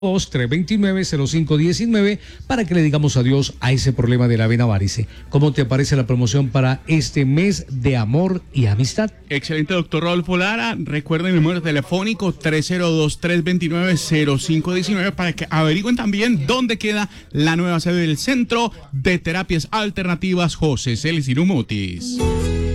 329-0519 para que le digamos adiós a ese problema de la vena varice. ¿Cómo te parece la promoción para este mes de amor y amistad? Excelente, doctor Rodolfo Lara. Recuerden el número telefónico 302-329-0519 para que averigüen también dónde queda la nueva sede del Centro de Terapias Alternativas José Celestino Mutis.